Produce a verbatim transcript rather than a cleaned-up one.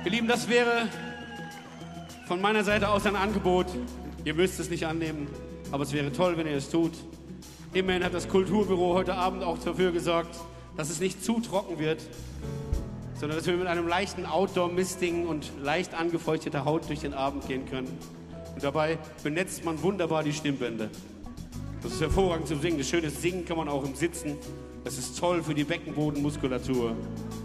Ihr Lieben, das wäre von meiner Seite aus ein Angebot. Ihr müsst es nicht annehmen, aber es wäre toll, wenn ihr es tut. Immerhin hat das Kulturbüro heute Abend auch dafür gesorgt, dass es nicht zu trocken wird, sondern dass wir mit einem leichten Outdoor-Misting und leicht angefeuchteter Haut durch den Abend gehen können. Und dabei benetzt man wunderbar die Stimmbänder. Das ist hervorragend zum Singen. Das schöne Singen kann man auch im Sitzen. Das ist toll für die Beckenbodenmuskulatur.